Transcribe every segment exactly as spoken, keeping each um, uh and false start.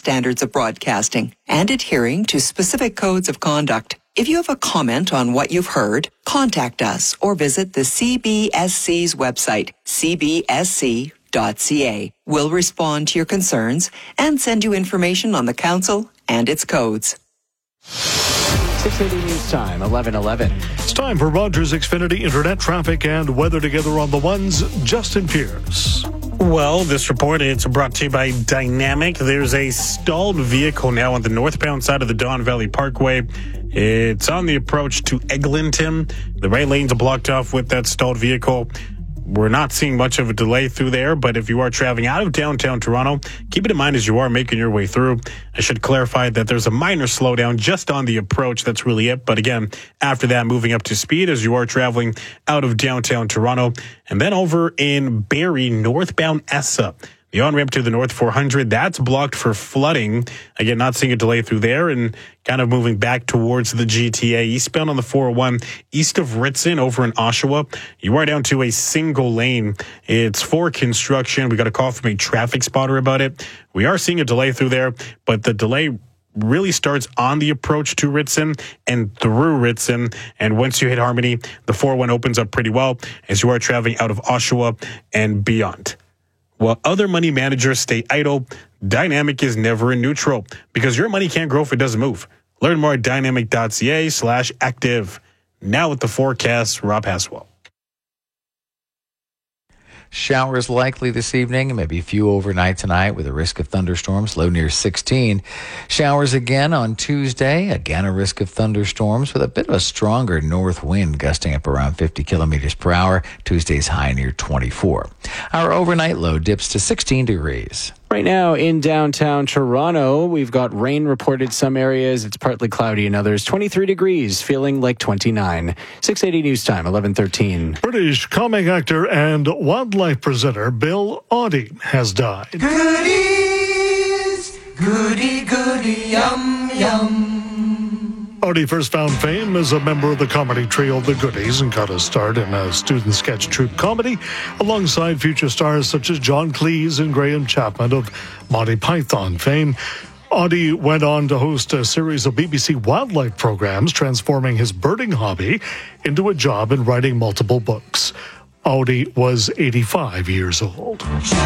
standards of broadcasting and adhering to specific codes of conduct. If you have a comment on what you've heard, contact us or visit the C B S C's website, c b s c dot c a. We'll respond to your concerns and send you information on the council and its codes. six eighty News Time, eleven eleven. It's time for Rogers Xfinity Internet traffic and weather together on the ones. Justin Pierce. Well, this report, it's brought to you by Dynamic. There's a stalled vehicle now on the northbound side of the Don Valley Parkway. It's on the approach to Eglinton. The right lanes are blocked off with that stalled vehicle. We're not seeing much of a delay through there, but if you are traveling out of downtown Toronto, keep it in mind as you are making your way through. I should clarify that there's a minor slowdown just on the approach. That's really it. But again, after that, moving up to speed as you are traveling out of downtown Toronto. And then over in Barrie, northbound Essa. The on-ramp to the North four hundred, that's blocked for flooding. Again, not seeing a delay through there and kind of moving back towards the G T A. Eastbound on the four oh one, east of Ritson over in Oshawa, you are down to a single lane. It's for construction. We got a call from a traffic spotter about it. We are seeing a delay through there, but the delay really starts on the approach to Ritson and through Ritson. And once you hit Harmony, the four oh one opens up pretty well as you are traveling out of Oshawa and beyond. While other money managers stay idle, Dynamic is never in neutral because your money can't grow if it doesn't move. Learn more at dynamic.ca slash active. Now with the forecast, Rob Haswell. Showers likely this evening, maybe a few overnight tonight with a risk of thunderstorms, low near sixteen. Showers again on Tuesday, again a risk of thunderstorms with a bit of a stronger north wind gusting up around fifty kilometers per hour. Tuesday's high near twenty-four. Our overnight low dips to sixteen degrees. Right now in downtown Toronto, we've got rain reported some areas. It's partly cloudy in others. twenty-three degrees, feeling like twenty-nine. six eighty News Time, eleven thirteen. British comic actor and wildlife presenter Bill Oddie has died. Goodies, goody, goody, yum, yum. Oddie first found fame as a member of the comedy trio The Goodies and got a start in a student sketch troupe comedy alongside future stars such as John Cleese and Graham Chapman of Monty Python fame. Oddie went on to host a series of B B C wildlife programs, transforming his birding hobby into a job in writing multiple books. Oddie was eighty-five years old.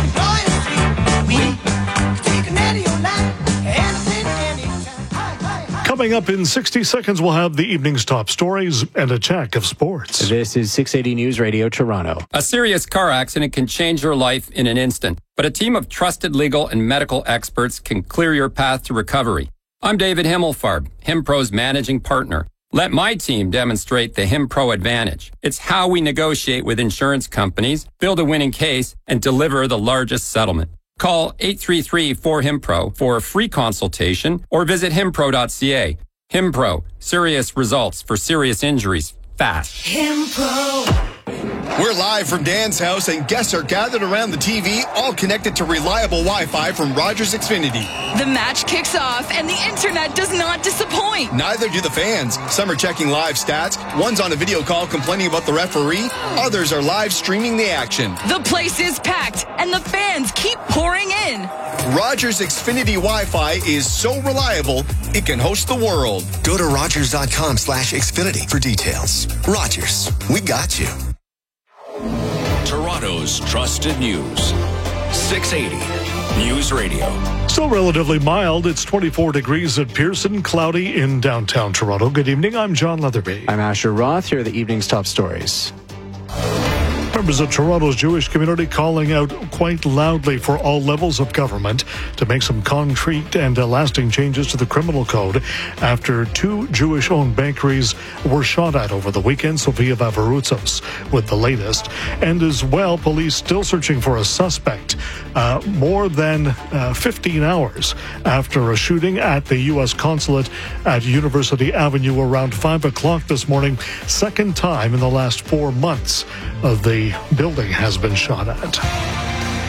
Coming up in sixty seconds, we'll have the evening's top stories and a check of sports. This is six eighty News Radio Toronto. A serious car accident can change your life in an instant, but a team of trusted legal and medical experts can clear your path to recovery. I'm David Himmelfarb, HimPro's managing partner. Let my team demonstrate the HimPro advantage. It's how we negotiate with insurance companies, build a winning case, and deliver the largest settlement. Call eight three three, four, HIMPRO for a free consultation or visit himpro dot c a. HimPro, serious results for serious injuries, fast. HimPro. We're live from Dan's house, and guests are gathered around the T V, all connected to reliable Wi-Fi from Rogers Xfinity. The match kicks off, and the internet does not disappoint. Neither do the fans. Some are checking live stats. One's on a video call complaining about the referee. Others are live streaming the action. The place is packed, and the fans keep pouring in. Rogers Xfinity Wi-Fi is so reliable, it can host the world. Go to rogers.com slash Xfinity for details. Rogers, we got you. Toronto's trusted news. six eighty News Radio. Still relatively mild. It's twenty-four degrees at Pearson, cloudy in downtown Toronto. Good evening. I'm John Leatherby. I'm Asher Roth. Here are the evening's top stories. Members of Toronto's Jewish community calling out quite loudly for all levels of government to make some concrete and uh, lasting changes to the criminal code after two Jewish-owned bakeries were shot at over the weekend. Sofia Vavarutsos with the latest. And as well, police still searching for a suspect uh, more than uh, fifteen hours after a shooting at the U S consulate at University Avenue around five o'clock this morning. Second time in the last four months of the building has been shot at.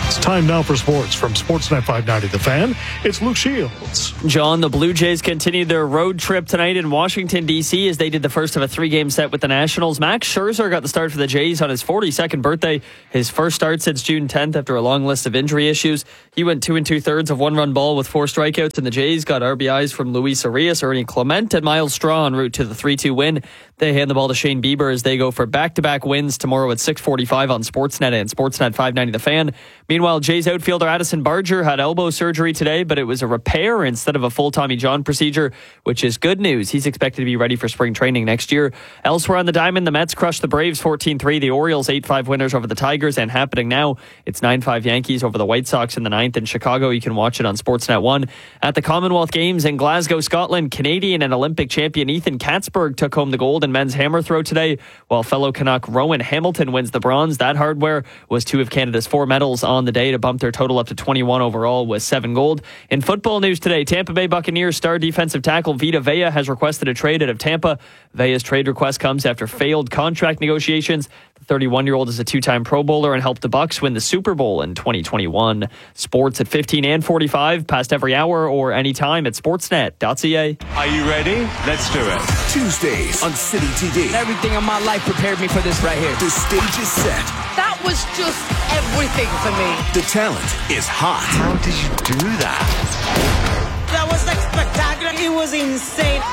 It's time now for sports from Sportsnet five ninety The Fan. It's Luke Shields. John, the Blue Jays continued their road trip tonight in Washington, D C as they did the first of a three-game set with the Nationals. Max Scherzer got the start for the Jays on his forty-second birthday, his first start since June tenth after a long list of injury issues. He went two and two-thirds of one-run ball with four strikeouts, and the Jays got R B Is from Luis Arias, Ernie Clement, and Miles Straw en route to the three two win. They hand the ball to Shane Bieber as they go for back-to-back wins tomorrow at six forty-five on Sportsnet and Sportsnet five ninety The Fan. Meanwhile, Jays outfielder Addison Barger had elbow surgery today, but it was a repair instead of a full Tommy John procedure, which is good news. He's expected to be ready for spring training next year. Elsewhere on the diamond, the Mets crushed the Braves fourteen three. The Orioles eight five winners over the Tigers, and happening now, it's nine five Yankees over the White Sox in the ninth in Chicago. You can watch it on Sportsnet one. At the Commonwealth Games in Glasgow, Scotland, Canadian and Olympic champion Ethan Katzberg took home the gold in men's hammer throw today, while fellow Canuck Rowan Hamilton wins the bronze. That hardware was two of Canada's four medals on the day to bump their total up to twenty-one overall with seven gold. In football news today, Tampa Bay Buccaneers star defensive tackle Vita Vea has requested a trade out of Tampa. Vea's trade request comes after failed contract negotiations. The thirty-one-year-old is a two-time Pro Bowler and helped the Bucs win the Super Bowl in twenty twenty-one. Sports at fifteen and forty-five, past every hour or anytime at sportsnet dot c a. Are you ready? Let's do it. Tuesdays on City T V. Everything in my life prepared me for this right here. The stage is set. That was just everything for me. The talent is hot. How did you do that? That was like spectacular. It was insane.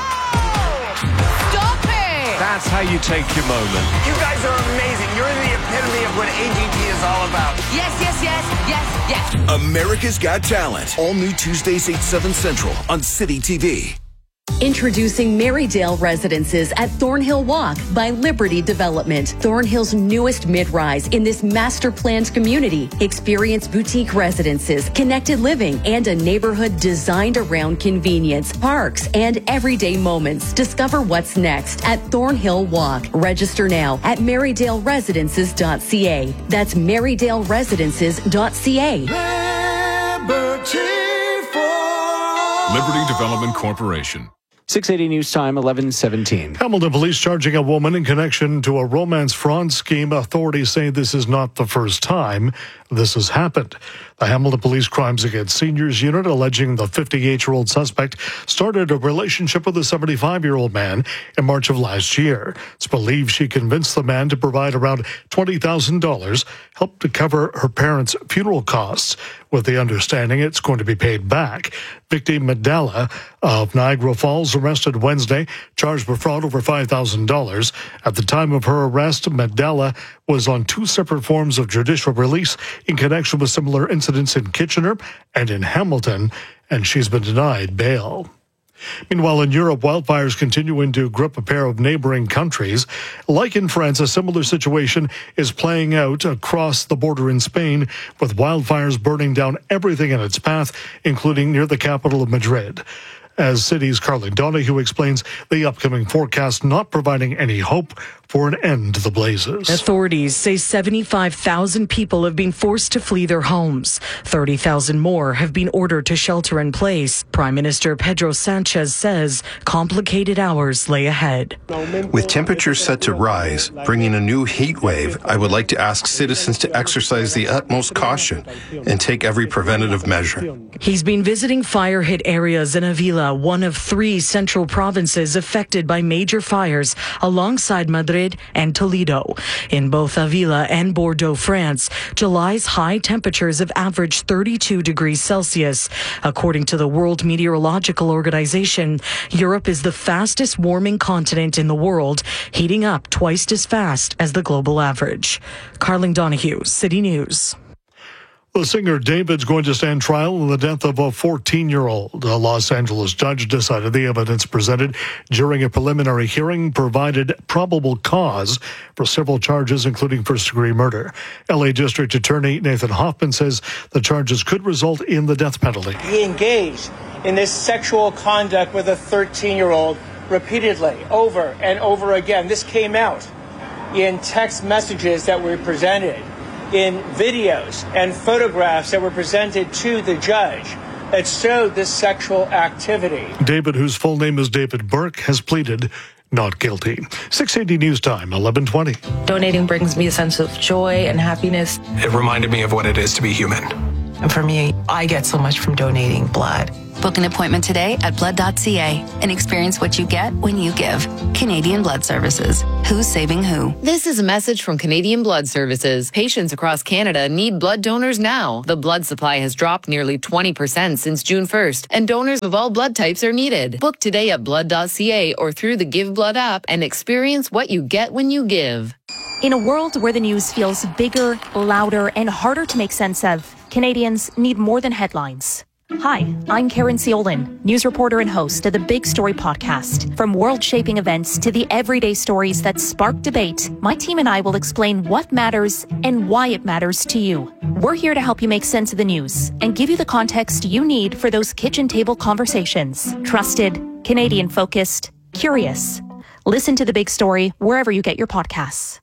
Stop it! That's how you take your moment. You guys are amazing. You're the epitome of what A G T is all about. Yes, yes, yes, yes, yes. America's Got Talent. All new Tuesdays, eight, seven Central on City T V. Introducing Marydale Residences at Thornhill Walk by Liberty Development. Thornhill's newest mid-rise in this master-planned community. Experience boutique residences, connected living, and a neighborhood designed around convenience, parks, and everyday moments. Discover what's next at Thornhill Walk. Register now at marydale residences dot c a. That's marydale residences dot c a. Liberty Development Corporation. six eighty News Time, eleven seventeen. Hamilton police charging a woman in connection to a romance fraud scheme. Authorities say this is not the first time this has happened. The Hamilton Police Crimes Against Seniors Unit alleging the fifty-eight-year-old suspect started a relationship with a seventy-five-year-old man in March of last year. It's believed she convinced the man to provide around twenty thousand dollars, helped to cover her parents' funeral costs, with the understanding it's going to be paid back. Victim Medalla of Niagara Falls arrested Wednesday, charged with fraud over five thousand dollars. At the time of her arrest, Medalla was on two separate forms of judicial release in connection with similar incidents in Kitchener and in Hamilton, and she's been denied bail. Meanwhile, in Europe, wildfires continuing to grip a pair of neighboring countries. Like in France, a similar situation is playing out across the border in Spain, with wildfires burning down everything in its path, including near the capital of Madrid. As City's Carlin Donahue explains, the upcoming forecast not providing any hope for an end to the blazes. Authorities say seventy-five thousand people have been forced to flee their homes. thirty thousand more have been ordered to shelter in place. Prime Minister Pedro Sanchez says complicated hours lay ahead. With temperatures set to rise, bringing a new heat wave, I would like to ask citizens to exercise the utmost caution and take every preventative measure. He's been visiting fire-hit areas in Avila, one of three central provinces affected by major fires, alongside Madrid and Toledo. In both Avila and Bordeaux, France, July's high temperatures have averaged thirty-two degrees Celsius. According to the World Meteorological Organization, Europe is the fastest warming continent in the world, heating up twice as fast as the global average. Carling Donahue, City News. The singer David's going to stand trial in the death of a fourteen-year-old. A Los Angeles judge decided the evidence presented during a preliminary hearing provided probable cause for several charges, including first-degree murder. L A District Attorney Nathan Hoffman says the charges could result in the death penalty. He engaged in this sexual conduct with a thirteen-year-old repeatedly, over and over again. This came out in text messages that were presented, in videos and photographs that were presented to the judge that showed this sexual activity. David, whose full name is David Burke, has pleaded not guilty. six eighty News Time, eleven twenty. Donating brings me a sense of joy and happiness. It reminded me of what it is to be human. And for me, I get so much from donating blood. Book an appointment today at blood dot c a and experience what you get when you give. Canadian Blood Services. Who's saving who? This is a message from Canadian Blood Services. Patients across Canada need blood donors now. The blood supply has dropped nearly twenty percent since June first, and donors of all blood types are needed. Book today at blood dot c a or through the Give Blood app and experience what you get when you give. In a world where the news feels bigger, louder, and harder to make sense of, Canadians need more than headlines. Hi, I'm Karen Ciolin, news reporter and host of the Big Story podcast. From world-shaping events to the everyday stories that spark debate, my team and I will explain what matters and why it matters to you. We're here to help you make sense of the news and give you the context you need for those kitchen table conversations. Trusted, Canadian-focused, curious. Listen to The Big Story wherever you get your podcasts.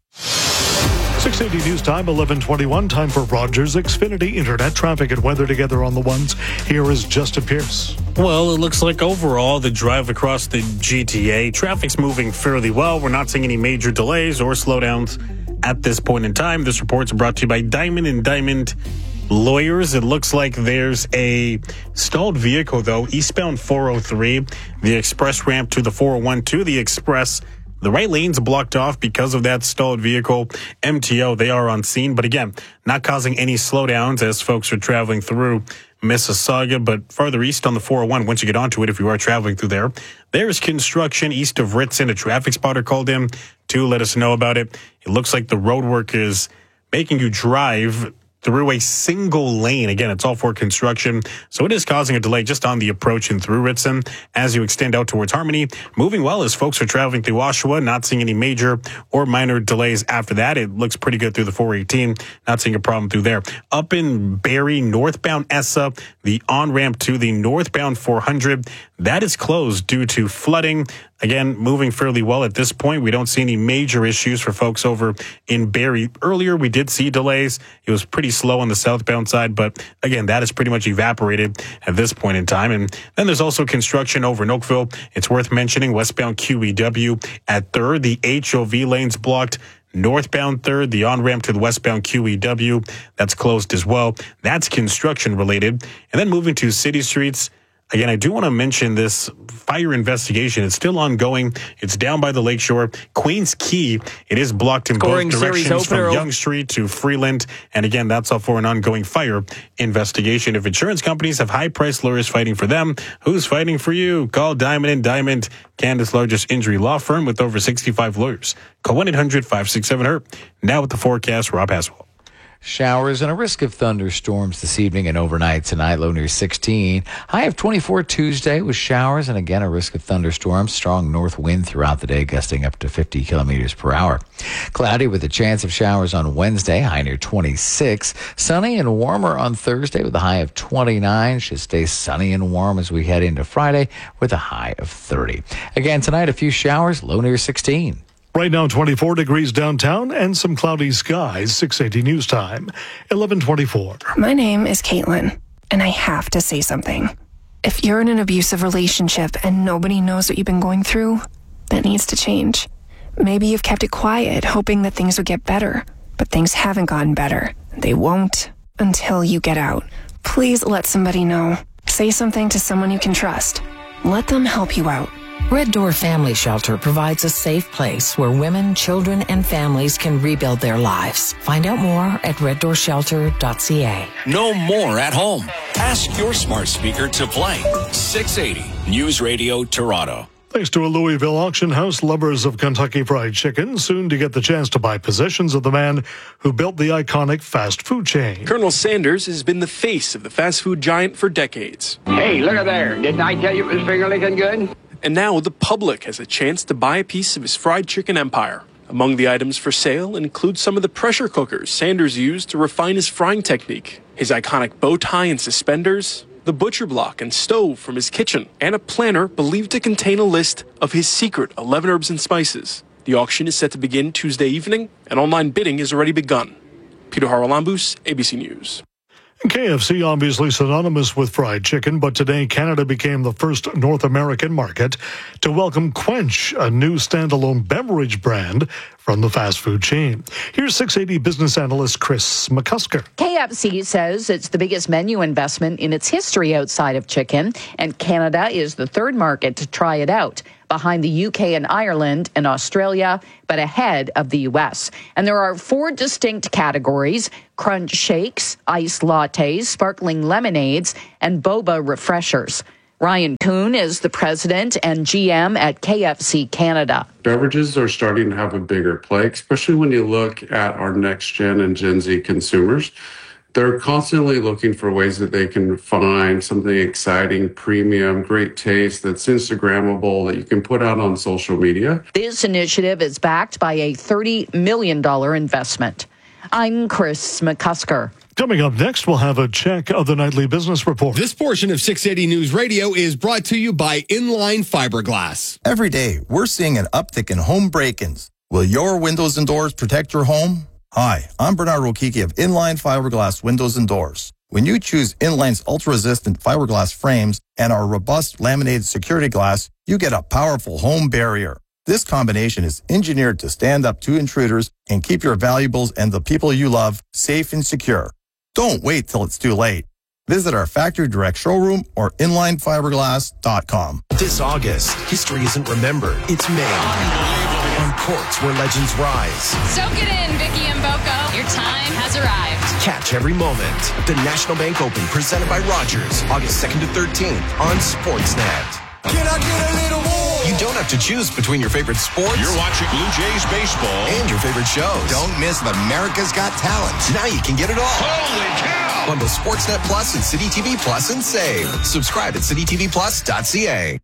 six eighty News Time, eleven twenty-one. Time for Rogers Xfinity Internet traffic and weather together on the ones. Here is Justin Pierce. Well, it looks like overall the drive across the G T A, traffic's moving fairly well. We're not seeing any major delays or slowdowns at this point in time. This report's brought to you by Diamond and Diamond Lawyers. It looks like there's a stalled vehicle, though, eastbound four oh three, the express ramp to the four oh one to the express. The right lane's blocked off because of that stalled vehicle. M T O, they are on scene, but again, not causing any slowdowns as folks are traveling through Mississauga, but farther east on the four oh one, once you get onto it, if you are traveling through there, there's construction east of Ritson. A traffic spotter called in to let us know about it. It looks like the road work is making you drive through a single lane. Again, it's all for construction, so it is causing a delay just on the approach and through Ritson as you extend out towards Harmony. Moving well as folks are traveling through Oshawa, not seeing any major or minor delays after that. It looks pretty good through the four eighteen, not seeing a problem through there. Up in Barrie, northbound Essa, the on-ramp to the northbound four hundred, that is closed due to flooding. Again, moving fairly well at this point. We don't see any major issues for folks over in Barrie. Earlier, we did see delays. It was pretty slow on the southbound side, but again, that is pretty much evaporated at this point in time. And then there's also construction over in Oakville. It's worth mentioning westbound Q E W at third. The H O V lane's blocked. Northbound third, the on-ramp to the westbound Q E W, that's closed as well. That's construction related. And then moving to city streets. Again, I do want to mention this fire investigation. It's still ongoing. It's down by the lakeshore. Queens Quay, it is blocked in Scoring both directions from opener. Yonge Street to Freeland. And again, that's all for an ongoing fire investigation. If insurance companies have high-priced lawyers fighting for them, who's fighting for you? Call Diamond and Diamond, Canada's largest injury law firm with over sixty-five lawyers. Call one eight hundred five six seven H U R P. Now with the forecast, Rob Haswell. Showers and a risk of thunderstorms this evening and overnight tonight. Low near sixteen. High of twenty-four Tuesday with showers and again a risk of thunderstorms. Strong north wind throughout the day, gusting up to fifty kilometers per hour. Cloudy with a chance of showers on Wednesday. High near twenty-six. Sunny and warmer on Thursday with a high of twenty-nine. Should stay sunny and warm as we head into Friday with a high of thirty. Again tonight, a few showers. Low near sixteen. Right now, twenty-four degrees downtown and some cloudy skies. six eighty News Time, eleven twenty-four. My name is Caitlin, and I have to say something. If you're in an abusive relationship and nobody knows what you've been going through, that needs to change. Maybe you've kept it quiet, hoping that things would get better, but things haven't gotten better. They won't until you get out. Please let somebody know. Say something to someone you can trust. Let them help you out. Red Door Family Shelter provides a safe place where women, children, and families can rebuild their lives. Find out more at red door shelter dot c a. No more at home. Ask your smart speaker to play six eighty News Radio Toronto. Thanks to a Louisville auction house, lovers of Kentucky Fried Chicken soon to get the chance to buy possessions of the man who built the iconic fast food chain. Colonel Sanders has been the face of the fast food giant for decades. Hey, look at there. Didn't I tell you it was finger licking good? And now the public has a chance to buy a piece of his fried chicken empire. Among the items for sale include some of the pressure cookers Sanders used to refine his frying technique, his iconic bow tie and suspenders, the butcher block and stove from his kitchen, and a planner believed to contain a list of his secret eleven herbs and spices. The auction is set to begin Tuesday evening, and online bidding has already begun. Peter Haralambous, A B C News. K F C obviously synonymous with fried chicken, but today Canada became the first North American market to welcome Quench, a new standalone beverage brand from the fast food chain. Here's six eighty business analyst Chris McCusker. K F C says it's the biggest menu investment in its history outside of chicken, and Canada is the third market to try it out, behind the U K and Ireland and Australia, but ahead of the U S. And there are four distinct categories: crunch shakes, iced lattes, sparkling lemonades, and boba refreshers. Ryan Kuhn is the president and G M at K F C Canada. Beverages are starting to have a bigger play, especially when you look at our next gen and Gen Z consumers. They're constantly looking for ways that they can find something exciting, premium, great taste that's Instagrammable, that you can put out on social media. This initiative is backed by a thirty million dollars investment. I'm Chris McCusker. Coming up next, we'll have a check of the nightly business report. This portion of six eighty News Radio is brought to you by Inline Fiberglass. Every day, we're seeing an uptick in home break-ins. Will your windows and doors protect your home? Hi, I'm Bernard Rokiki of Inline Fiberglass Windows and Doors. When you choose Inline's ultra-resistant fiberglass frames and our robust laminated security glass, you get a powerful home barrier. This combination is engineered to stand up to intruders and keep your valuables and the people you love safe and secure. Don't wait till it's too late. Visit our factory direct showroom or inline fiberglass dot com. This August, history isn't remembered, it's made. On courts where legends rise. Soak it in, Vicky and Boko. Your time has arrived. Catch every moment. The National Bank Open, presented by Rogers, August second to thirteenth on Sportsnet. Can I get a little more? You don't have to choose between your favorite sports. You're watching Blue Jays baseball. And your favorite shows. Don't miss America's Got Talent. Now you can get it all. Holy cow! Bundle Sportsnet Plus and City T V Plus and save. Subscribe at city t v plus dot c a.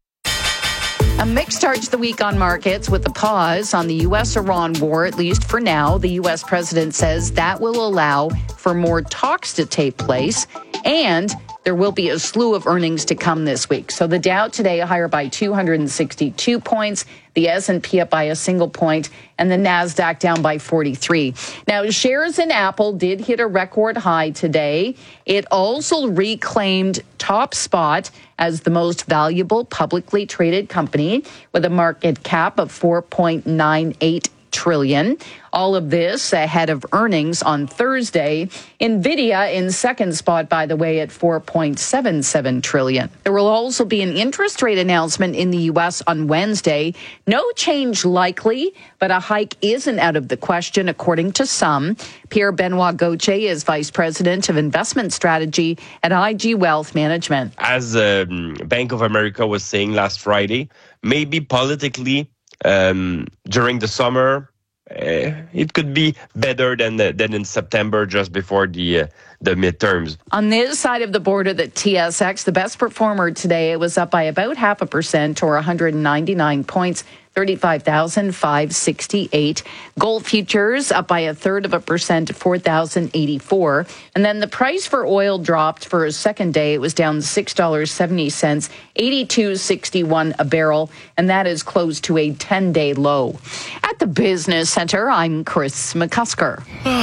A mixed start to the week on markets with a pause on the U S Iran war, at least for now. The U S president says that will allow for more talks to take place, and there will be a slew of earnings to come this week. So the Dow today higher by two hundred sixty-two points, the S and P up by a single point, and the NASDAQ down by forty-three. Now, shares in Apple did hit a record high today. It also reclaimed top spot as the most valuable publicly traded company with a market cap of four point nine eight trillion. All of this ahead of earnings on Thursday. Nvidia in second spot, by the way, at four point seven seven trillion. There will also be an interest rate announcement in the U S on Wednesday. No change likely, but a hike isn't out of the question, according to some. Pierre-Benoit Gauthier is Vice President of Investment Strategy at I G Wealth Management. As um, Bank of America was saying last Friday, maybe politically, Um, during the summer, uh, it could be better than the, than in September, just before the uh, the midterms. On this side of the border, the T S X, the best performer today, it was up by about half a percent or one hundred ninety-nine points. thirty-five thousand five hundred sixty-eight. Gold futures up by a third of a percent to four thousand eighty-four. And then the price for oil dropped for a second day. It was down six dollars and seventy cents, eighty-two sixty-one a barrel, and that is close to a ten-day low. At the Business Center, I'm Chris McCusker.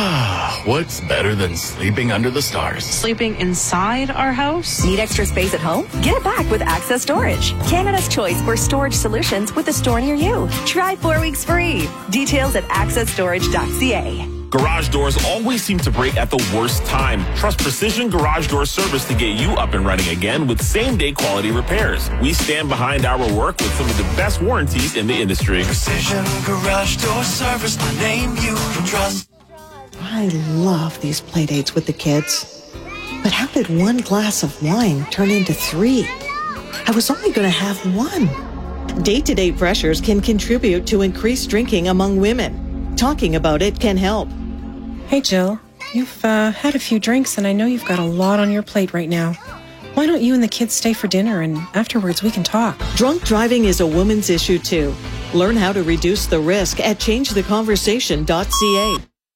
What's better than sleeping under the stars? Sleeping inside our house? Need extra space at home? Get it back with Access Storage. Canada's choice for storage solutions with a store near you. Try four weeks free. Details at access storage dot c a. Garage doors always seem to break at the worst time. Trust Precision Garage Door Service to get you up and running again with same-day quality repairs. We stand behind our work with some of the best warranties in the industry. Precision Garage Door Service, the name you can trust. I love these play dates with the kids. But how did one glass of wine turn into three? I was only going to have one. Day-to-day pressures can contribute to increased drinking among women. Talking about it can help. Hey, Jill, you've uh, had a few drinks and I know you've got a lot on your plate right now. Why don't you and the kids stay for dinner and afterwards we can talk? Drunk driving is a woman's issue too. Learn how to reduce the risk at change the conversation dot c a.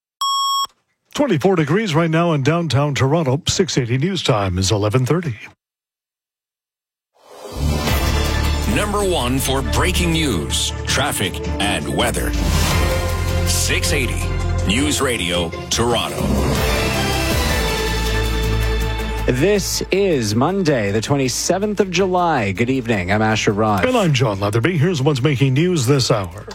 twenty-four degrees right now in downtown Toronto. six eighty News Time is eleven thirty. Number one for breaking news, traffic, and weather. six eighty News Radio, Toronto. This is Monday, the twenty-seventh of July. Good evening. I'm Asher Rod. And I'm John Leatherby. Here's what's making news this hour.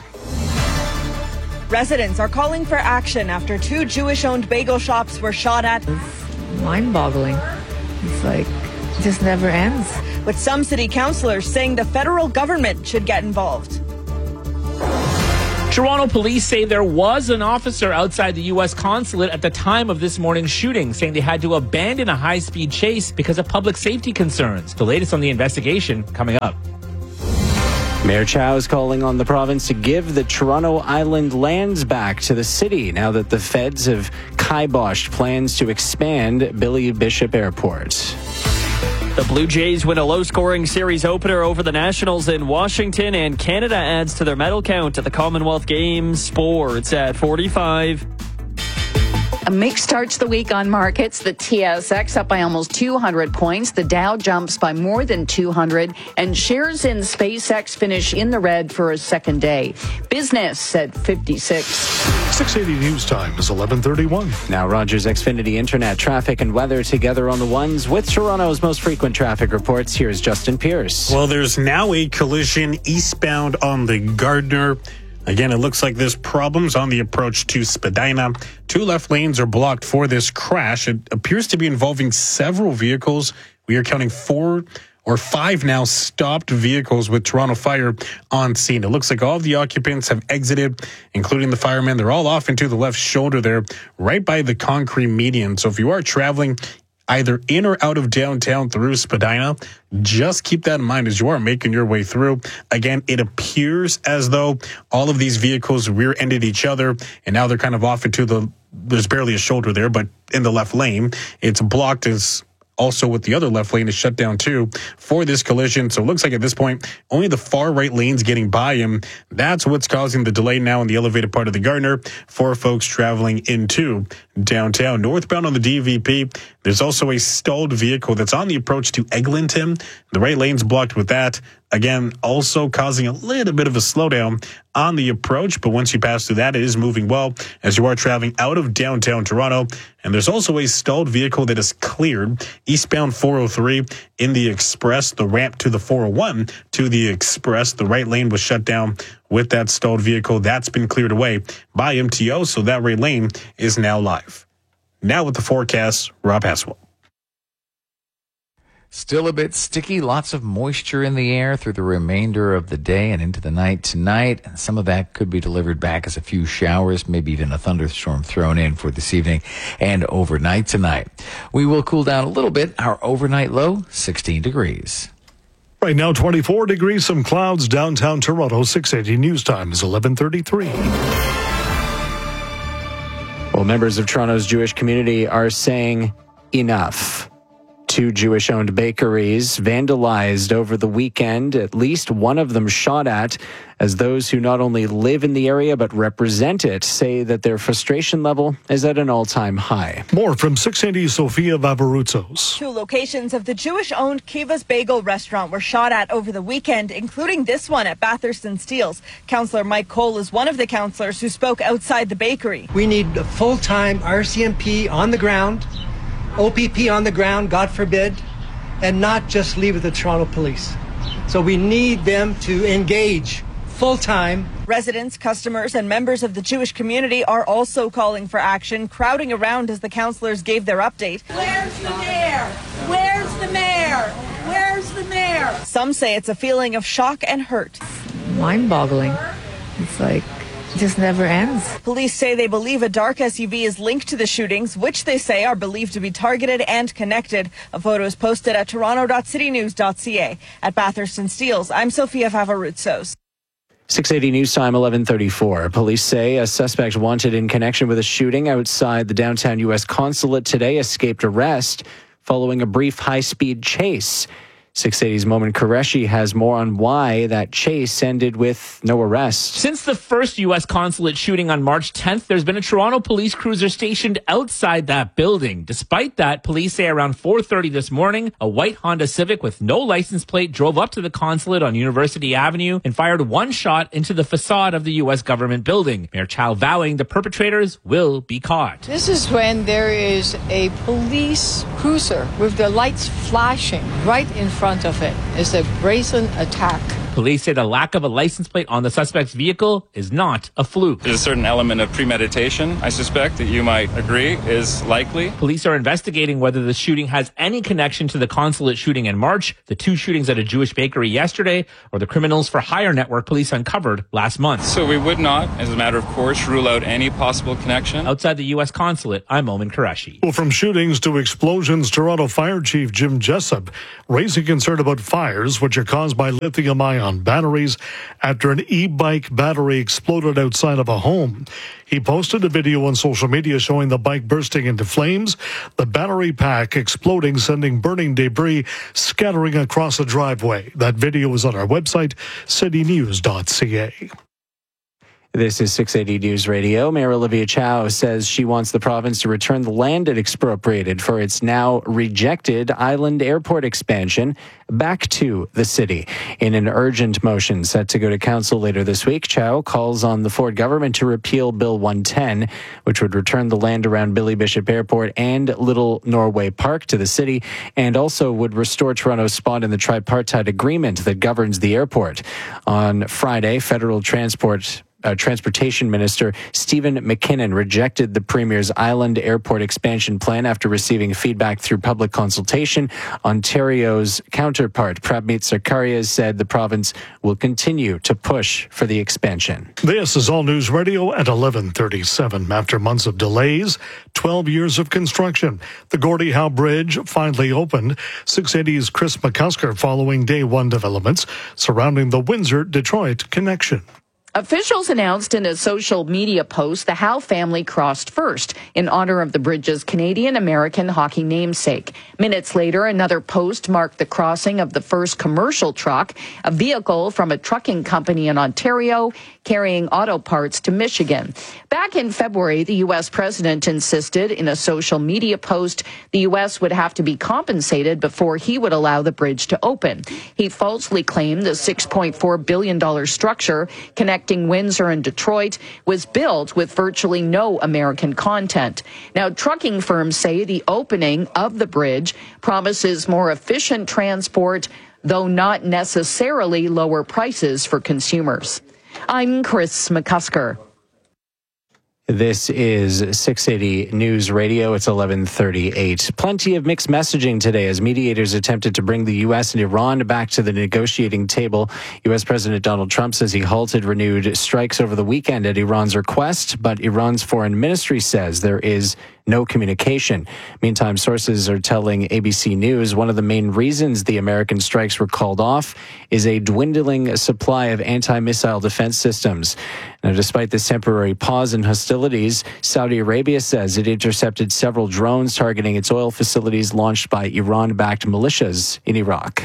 Residents are calling for action after two Jewish-owned bagel shops were shot at. It's mind-boggling. It's like, it just never ends. With some city councillors saying the federal government should get involved. Toronto police say there was an officer outside the U S consulate at the time of this morning's shooting, saying they had to abandon a high-speed chase because of public safety concerns. The latest on the investigation coming up. Mayor Chow is calling on the province to give the Toronto Island lands back to the city now that the feds have kiboshed plans to expand Billy Bishop Airport. The Blue Jays win a low-scoring series opener over the Nationals in Washington, and Canada adds to their medal count at the Commonwealth Games. Sports at forty-five. A mixed start to the week on markets. The T S X up by almost two hundred points. The Dow jumps by more than two hundred. And shares in SpaceX finish in the red for a second day. Business at fifty-six. six eighty News Time is eleven thirty-one. Now Rogers Xfinity Internet traffic and weather together on the ones with Toronto's most frequent traffic reports. Here's Justin Pierce. Well, there's now a collision eastbound on the Gardner. Again, it looks like there's problems on the approach to Spadina. Two left lanes are blocked for this crash. It appears to be involving several vehicles. We are counting four or five now stopped vehicles with Toronto Fire on scene. It looks like all of the occupants have exited, including the firemen. They're all off into the left shoulder there, right by the concrete median. So if you are traveling either in or out of downtown through Spadina, just keep that in mind as you are making your way through. Again, it appears as though all of these vehicles rear-ended each other, and now they're kind of off into the, there's barely a shoulder there, but in the left lane, it's blocked as also with the other left lane is shut down too for this collision. So it looks like at this point, only the far right lane's getting by him. That's what's causing the delay now in the elevated part of the Gardner for folks traveling into downtown. Northbound on the D V P, there's also a stalled vehicle that's on the approach to Eglinton. The right lane's blocked with that. Again, also causing a little bit of a slowdown on the approach, but once you pass through that, it is moving well as you are traveling out of downtown Toronto. And there's also a stalled vehicle that is cleared eastbound four oh three in the Express, the ramp to the four oh one to the Express. The right lane was shut down with that stalled vehicle. That's been cleared away by M T O, so that right lane is now live. Now with the forecast, Rob Haswell. Still a bit sticky, lots of moisture in the air through the remainder of the day and into the night tonight. And some of that could be delivered back as a few showers, maybe even a thunderstorm thrown in for this evening and overnight tonight. We will cool down a little bit. Our overnight low, sixteen degrees. Right now, twenty-four degrees, some clouds downtown Toronto. six eighty News Time is eleven thirty-three. Well, members of Toronto's Jewish community are saying enough. Two Jewish-owned bakeries vandalized over the weekend, at least one of them shot at, as those who not only live in the area but represent it say that their frustration level is at an all-time high. More from six eighty Sophia Vavarutsos. Two locations of the Jewish-owned Kiva's Bagel restaurant were shot at over the weekend, including this one at Bathurst and Steeles. Councillor Mike Cole is one of the councillors who spoke outside the bakery. We need a full-time R C M P on the ground, O P P on the ground, God forbid, and not just leave it to the Toronto Police. So we need them to engage full-time. Residents, customers, and members of the Jewish community are also calling for action, crowding around as the councillors gave their update. Where's the mayor? Where's the mayor? Where's the mayor? Some say it's a feeling of shock and hurt. Mind-boggling. It's like, it just never ends. Police say they believe a dark S U V is linked to the shootings, which they say are believed to be targeted and connected. A photo is posted at toronto dot city news dot c a. At Bathurst and Steeles, I'm Sophia Vavarutsos. six eighty News Time, eleven thirty-four. Police say a suspect wanted in connection with a shooting outside the downtown U S consulate today escaped arrest following a brief high-speed chase. six eighty's Momin Qureshi has more on why that chase ended with no arrest. Since the first U S consulate shooting on March tenth, there's been a Toronto police cruiser stationed outside that building. Despite that, police say around four thirty this morning, a white Honda Civic with no license plate drove up to the consulate on University Avenue and fired one shot into the facade of the U S government building. Mayor Chow vowing the perpetrators will be caught. This is when there is a police cruiser with the lights flashing right in front of it. It's a brazen attack. Police say the lack of a license plate on the suspect's vehicle is not a fluke. There's a certain element of premeditation, I suspect, that you might agree is likely. Police are investigating whether the shooting has any connection to the consulate shooting in March, the two shootings at a Jewish bakery yesterday, or the criminals for hire network police uncovered last month. So we would not, as a matter of course, rule out any possible connection. Outside the U S consulate, I'm Momin Qureshi. Well, from shootings to explosions, Toronto Fire Chief Jim Jessup raising concern about fires which are caused by lithium-ion batteries after an e-bike battery exploded outside of a home. He posted a video on social media showing the bike bursting into flames, the battery pack exploding, sending burning debris scattering across the driveway. That video is on our website, city news dot c a. This is six eighty News Radio. Mayor Olivia Chow says she wants the province to return the land it expropriated for its now rejected Island Airport expansion back to the city. In an urgent motion set to go to council later this week, Chow calls on the Ford government to repeal Bill one ten, which would return the land around Billy Bishop Airport and Little Norway Park to the city, and also would restore Toronto's spot in the tripartite agreement that governs the airport. On Friday, federal transport Uh, Transportation Minister Stephen McKinnon rejected the Premier's Island Airport expansion plan after receiving feedback through public consultation. Ontario's counterpart, Prabmeet Sarkaria, said the province will continue to push for the expansion. This is All News Radio at eleven thirty-seven. After months of delays, twelve years of construction, the Gordie Howe Bridge finally opened. six eighty's Chris McCusker following day one developments surrounding the Windsor-Detroit connection. Officials announced in a social media post the Howe family crossed first in honor of the bridge's Canadian-American hockey namesake. Minutes later, another post marked the crossing of the first commercial truck, a vehicle from a trucking company in Ontario carrying auto parts to Michigan. Back in February, the U S president insisted in a social media post the U S would have to be compensated before he would allow the bridge to open. He falsely claimed the six point four billion dollars structure connecting Windsor and Detroit was built with virtually no American content. Now, trucking firms say the opening of the bridge promises more efficient transport, though not necessarily lower prices for consumers. I'm Chris McCusker. This is six eighty News Radio. It's eleven thirty-eight. Plenty of mixed messaging today as mediators attempted to bring the U S and Iran back to the negotiating table. U S President Donald Trump says he halted renewed strikes over the weekend at Iran's request, but Iran's foreign ministry says there is no communication. Meantime, sources are telling A B C News one of the main reasons the American strikes were called off is a dwindling supply of anti-missile defense systems. Now, despite this temporary pause in hostilities, Saudi Arabia says it intercepted several drones targeting its oil facilities launched by Iran-backed militias in Iraq.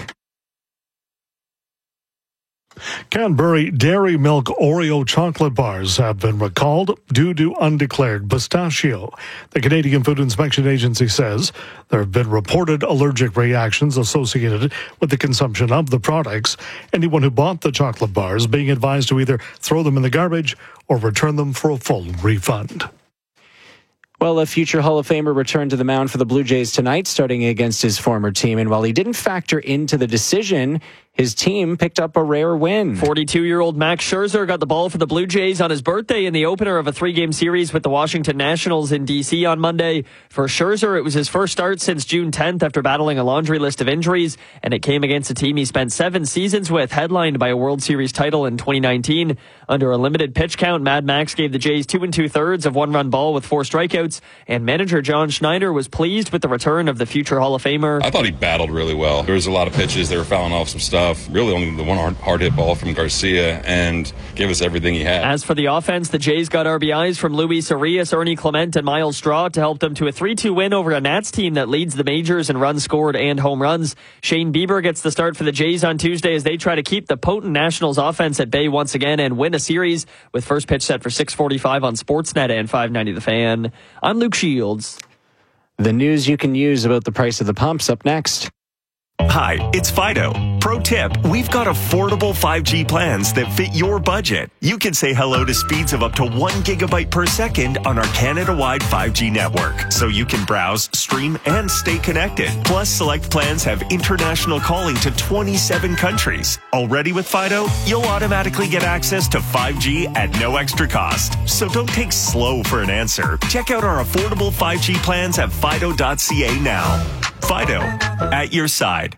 Cadbury Dairy Milk Oreo chocolate bars have been recalled due to undeclared pistachio. The Canadian Food Inspection Agency says there have been reported allergic reactions associated with the consumption of the products. Anyone who bought the chocolate bars being advised to either throw them in the garbage or return them for a full refund. Well, a future Hall of Famer returned to the mound for the Blue Jays tonight, starting against his former team. And while he didn't factor into the decision, his team picked up a rare win. forty-two-year-old Max Scherzer got the ball for the Blue Jays on his birthday in the opener of a three-game series with the Washington Nationals in D C on Monday. For Scherzer, it was his first start since June tenth after battling a laundry list of injuries, and it came against a team he spent seven seasons with, headlined by a World Series title in twenty nineteen. Under a limited pitch count, Mad Max gave the Jays two and two-thirds of one-run ball with four strikeouts, and manager John Schneider was pleased with the return of the future Hall of Famer. I thought he battled really well. There was a lot of pitches that were fouling off some stuff. enough. Really only the one hard, hard hit ball from Garcia and gave us everything he had. As for the offense, the Jays got R B Is from Luis Arias, Ernie Clement, and Miles Straw to help them to a three two win over a Nats team that leads the majors in runs scored and home runs. Shane Bieber gets the start for the Jays on Tuesday as they try to keep the potent Nationals offense at bay once again and win a series, with first pitch set for six forty-five on Sportsnet and five ninety The Fan. I'm Luke Shields. The news you can use about the price of the pumps up next. Hi, it's Fido. Pro tip, we've got affordable five G plans that fit your budget. You can say hello to speeds of up to one gigabyte per second on our Canada-wide five G network, so you can browse, stream, and stay connected. Plus, select plans have international calling to twenty-seven countries. Already with Fido, you'll automatically get access to five G at no extra cost. So don't take slow for an answer. Check out our affordable five G plans at fido dot c a now. Fido, at your side.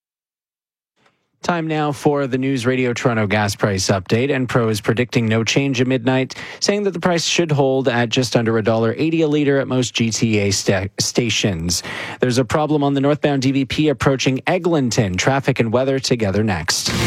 Time now for the News Radio Toronto gas price update. Enpro is predicting no change at midnight, saying that the price should hold at just under one dollar eighty a litre at most G T A sta- stations. There's a problem on the northbound D V P approaching Eglinton. Traffic and weather together next.